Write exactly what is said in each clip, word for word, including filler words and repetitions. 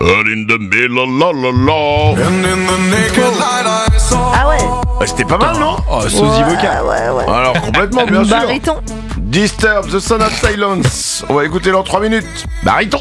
All in the middle, la la la. Ah ouais. Bah, c'était pas mal, non? Oh, sosie vocal. Ouais, ouais, ouais. Alors, complètement, bien sûr. Bariton. Disturb, The Sound of Silence. On va écouter dans trois minutes. Bariton.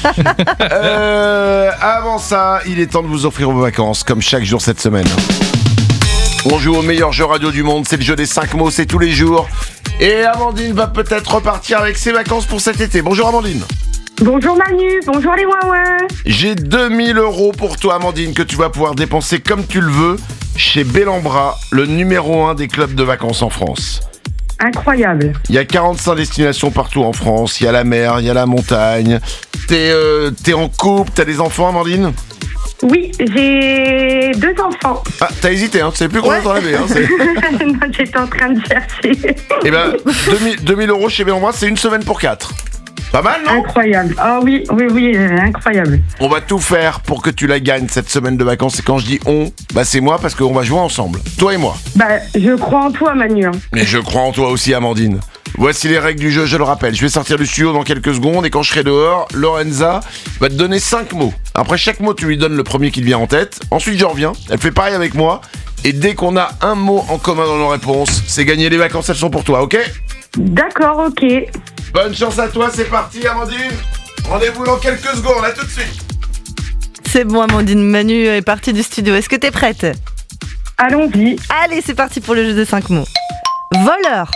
euh, avant ça, il est temps de vous offrir vos vacances, comme chaque jour cette semaine. On joue au meilleur jeu radio du monde, c'est le jeu des cinq mots, c'est tous les jours. Et Amandine va peut-être repartir avec ses vacances pour cet été. Bonjour Amandine. Bonjour Manu, bonjour les ouin-ouin. J'ai deux mille euros pour toi Amandine, que tu vas pouvoir dépenser comme tu le veux chez Bellambra, le numéro un des clubs de vacances en France. Incroyable. Il y a quarante-cinq destinations partout en France, il y a la mer, il y a la montagne. T'es, euh, t'es en couple, t'as des enfants Amandine? Oui, j'ai deux enfants. Ah, t'as hésité, hein, tu sais plus combien Ouais. t'en avais. Hein, c'est... Non, j'étais en train de chercher. Eh ben, deux mille euros chez Bellambra, c'est une semaine pour quatre. Pas mal, non? Incroyable. Ah oui, oui, oui, euh, incroyable. On va tout faire pour que tu la gagnes cette semaine de vacances. Et quand je dis on, bah c'est moi parce qu'on va jouer ensemble. Toi et moi. Bah, je crois en toi Manu. hein. Mais je crois en toi aussi, Amandine. Voici les règles du jeu, je le rappelle. Je vais sortir du studio dans quelques secondes et quand je serai dehors, Lorenza va te donner cinq mots. Après chaque mot, tu lui donnes le premier qui te vient en tête. Ensuite, je reviens. Elle fait pareil avec moi. Et dès qu'on a un mot en commun dans nos réponses, c'est gagné. Les vacances, elles sont pour toi, ok? D'accord, ok. Bonne chance à toi, c'est parti, Amandine. Rendez-vous dans quelques secondes, à tout de suite. C'est bon Amandine, Manu est parti du studio. Est-ce que t'es prête? Allons-y. Allez, c'est parti pour le jeu des cinq mots. Voleur.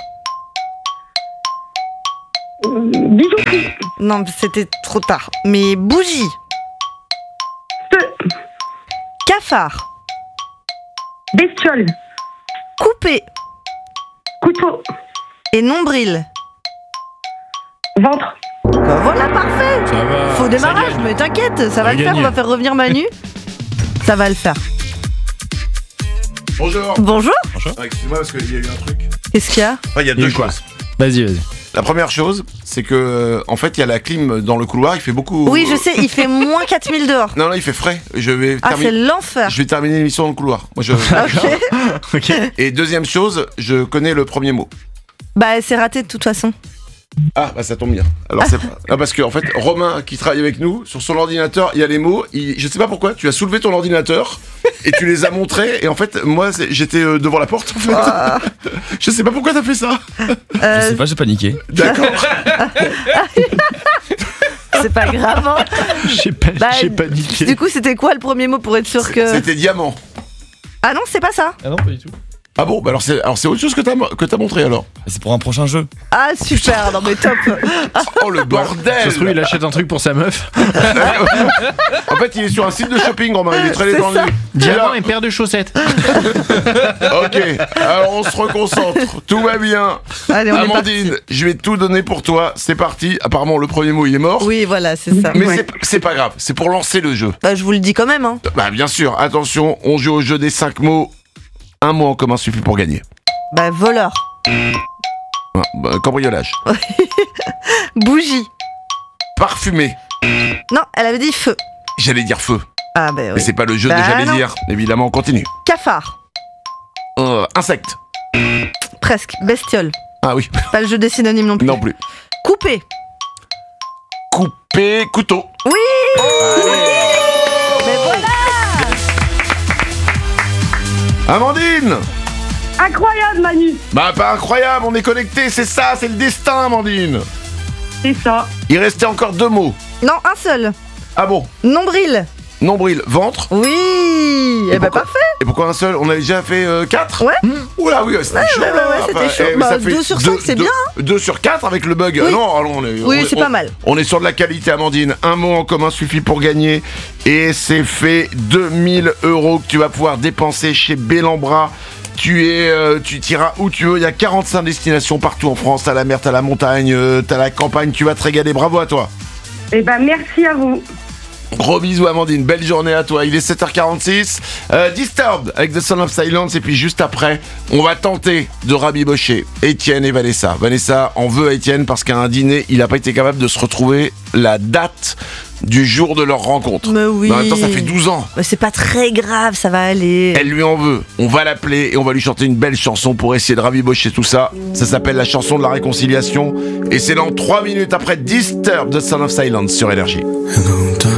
Euh, bijouterie. Non, c'était trop tard. Mais bougie. Feu. Cafard. Bestiole. Coupé. Couteau. Et nombril. Ventre. Bah voilà, parfait. Ça va. Faux démarrage, ça gagne. mais t'inquiète, ça va va le faire, gagner. on va faire revenir Manu. Ça va le faire. Bonjour. Bonjour. Ah, excuse-moi parce qu'il y a eu un truc. Qu'est-ce qu'il y a? Ah, il y a Il y a deux eu quoi? choses. Vas-y, vas-y. La première chose, c'est que euh, en fait, il y a la clim dans le couloir, il fait beaucoup. Oui, je sais, il fait moins quatre mille dehors. Non, non, il fait frais. Je vais Ah, c'est terminer. l'enfer. Je vais terminer l'émission dans le couloir. Moi, je... Ok. Ok. Et deuxième chose, je connais le premier mot. Bah, c'est raté de toute façon. Ah, bah ça tombe bien. Alors c'est pas... ah, parce que en fait, Romain qui travaille avec nous, sur son ordinateur, il y a les mots. Il... Je sais pas pourquoi. Tu as soulevé ton ordinateur et tu les as montrés. Et en fait, moi, c'est- j'étais euh, devant la porte. En fait, Ah. je sais pas pourquoi t'as fait ça. Euh, Je sais pas, j'ai paniqué. D'accord. c'est pas grave. Hein. J'ai pas, Bah, j'ai paniqué. Du coup, c'était quoi le premier mot pour être sûr que. C'était diamant. Ah non, c'est pas ça. Ah non, pas du tout. Ah bon, bah alors c'est alors c'est autre chose que t'as que t'as montré alors. C'est pour un prochain jeu. Ah, super, non mais top. Oh le bordel. Ça se trouve, il achète un truc pour sa meuf. En fait, il est sur un site de shopping, Romain. Il est très C'est dans ça. le. Diamant et paire de chaussettes. Ok, alors on se reconcentre. Tout va bien. Allez, on est Amandine, parti. je vais tout donner pour toi. C'est parti. Apparemment, le premier mot, il est mort. Oui, voilà, c'est ça. Mais Ouais. c'est, c'est pas grave. C'est pour lancer le jeu. Bah, je vous le dis quand même. Hein. Bah, bien sûr. Attention, on joue au jeu des cinq mots. Un mot en commun suffit pour gagner. Bah, voleur. Ah, bah, cambriolage. Bougie. Parfumé. Non, elle avait dit feu. J'allais dire feu. Ah, bah oui. Mais c'est pas le jeu Bah, de j'allais non. dire. Évidemment, on continue. Cafard. Euh, insecte. Presque. Bestiole. Ah oui. Pas le jeu des synonymes non plus. Non plus. Coupé. Coupé, couteau. Oui. Mais voilà. Amandine. Incroyable Manu. Bah, pas incroyable. On est connectés. C'est ça. C'est le destin, Amandine. C'est ça. Il restait encore deux mots. Non, un seul. Ah bon. Nombril. Nombril, ventre. Oui. Eh bah, pourquoi- parfait. Et pourquoi un seul? On avait déjà fait euh, quatre. Ouais. Oula, oui, c'était chaud. ouais, ouais, là. ouais, c'était chaud. eh, mais Bah, ça fait deux sur cinq, c'est deux- bien, deux sur quatre avec le bug. Oui. Non, allons, on est, Oui, on est- c'est on- pas mal. On est sur de la qualité, Amandine. Un mot en commun suffit pour gagner. Et c'est fait. deux mille euros que tu vas pouvoir dépenser chez Bellambra. Tu es, euh, tu t'iras où tu veux. Il y a quarante-cinq destinations partout en France. T'as la mer, t'as la montagne, euh, t'as la campagne. Tu vas te régaler. Bravo à toi. Eh ben, merci à vous. Gros bisous Amandine, belle journée à toi. Il est sept heures quarante-six. Euh, Disturbed avec The Sound of Silence. Et puis juste après, on va tenter de rabibocher Étienne et Vanessa. Vanessa en veut à Étienne parce qu'à un dîner, il n'a pas été capable de se retrouver la date du jour de leur rencontre. Mais oui. Mais en même temps, ça fait douze ans. Mais c'est pas très grave, ça va aller. Elle lui en veut. On va l'appeler et on va lui chanter une belle chanson pour essayer de rabibocher tout ça. Ça s'appelle la chanson de la réconciliation. Et c'est dans trois minutes après Disturbed The Sound of Silence sur Énergie. And I'm